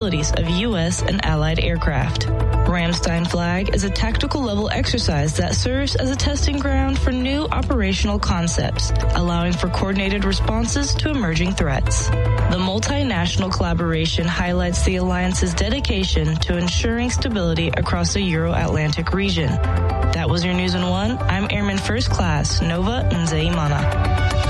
capabilities of U.S. and allied aircraft. Ramstein Flag is a tactical level exercise that serves as a testing ground for new operational concepts, allowing for coordinated responses to emerging threats. The multinational collaboration highlights the alliance's dedication to ensuring stability across the Euro-Atlantic region. That was your News in One. I'm Airman First Class Nova Nzeimana.